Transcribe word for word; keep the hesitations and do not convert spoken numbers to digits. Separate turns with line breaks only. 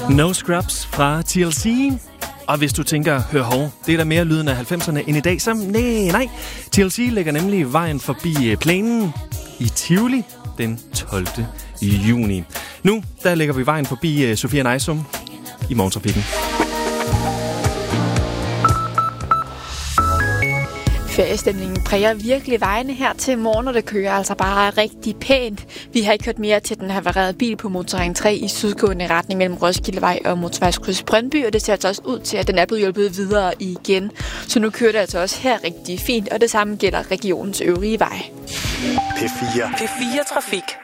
No Scrubs fra T L C. Og hvis du tænker, hør hov, det er da mere lyden af halvfemserne end i dag, så nej, nej. T L C lægger nemlig vejen forbi planen i Tivoli den tolvte juni. Nu, der lægger vi vejen forbi Sofia Nejsum i morgentrafikken.
Feriestemningen præger virkelig vejene her til morgen, og det kører altså bare rigtig pænt. Vi har ikke kørt mere til den havarerede bil på motorring tre i sydgående retning mellem Roskildevej og Motorvejskryds Brøndby, og det ser altså også ud til, at den er blevet hjulpet videre igen. Så nu kører det altså også her rigtig fint, og det samme gælder regionens øvrige vej.
P fire. P fire Trafik.